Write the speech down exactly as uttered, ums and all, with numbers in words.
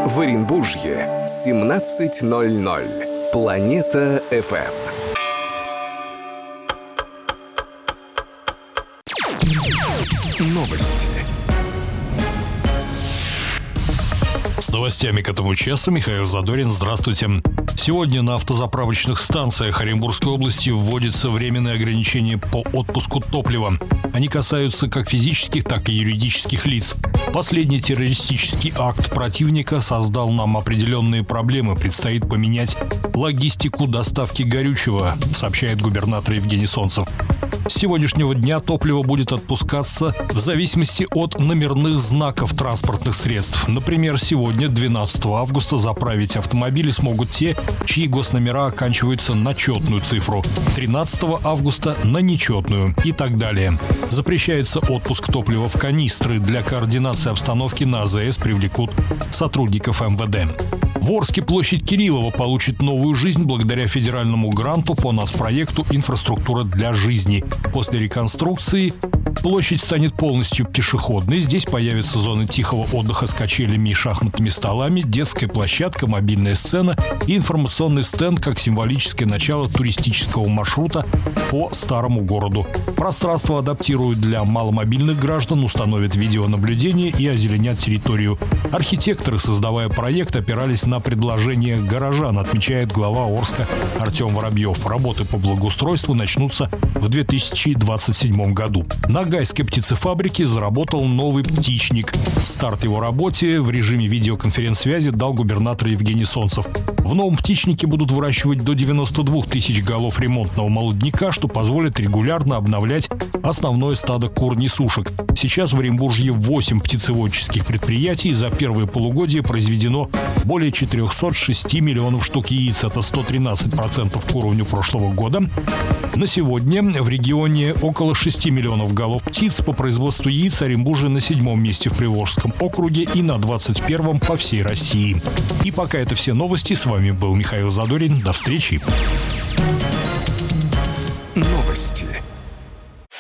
В Оренбуржье семнадцать ноль ноль. Планета эф эм. Новости. С новостями к этому часу Михаил Задорин. Здравствуйте. Сегодня на автозаправочных станциях Оренбургской области вводятся временные ограничения по отпуску топлива. Они касаются как физических, так и юридических лиц. Последний террористический акт противника создал нам определенные проблемы. Предстоит поменять логистику доставки горючего, сообщает губернатор Евгений Солнцев. С сегодняшнего дня топливо будет отпускаться в зависимости от номерных знаков транспортных средств. Например, сегодня, двенадцатого августа, заправить автомобили смогут те, чьи госномера оканчиваются на четную цифру, тринадцатого августа на нечетную и так далее. Запрещается отпуск топлива в канистры. Для координации обстановки на АЗС привлекут сотрудников эм вэ дэ. В Орске площадь Кириллова получит новую жизнь благодаря федеральному гранту по нацпроекту «Инфраструктура для жизни». После реконструкции площадь станет полностью пешеходной. Здесь появятся зоны тихого отдыха с качелями и шахматными столами, детская площадка, мобильная сцена и информационный стенд как символическое начало туристического маршрута по старому городу. Пространство адаптируют для маломобильных граждан, установят видеонаблюдение и озеленят территорию. Архитекторы, создавая проект, опирались на предложения горожан, отмечает глава Орска Артем Воробьев. Работы по благоустройству начнутся в две тысячи двадцать седьмом году. На Гайской птицефабрике заработал новый птичник. Старт его работе в режиме видеоконференц-связи дал губернатор Евгений Солнцев. В новом птичнике будут выращивать до девяноста двух тысяч голов ремонтного молодняка, что позволит регулярно обновлять основное стадо кур-несушек. Сейчас в Оренбуржье восемь птицеводческих предприятий. За первое полугодие произведено более четырехсот шести миллионов штук яиц. Это сто тринадцать процентов к уровню прошлого года. На сегодня в регионе около шести миллионов голов птиц. По производству яиц Оренбуржье на седьмом месте в Приволжском округе и на двадцать первом по всей России. И пока это все новости. С вами был Михаил Задорин. До встречи. Новости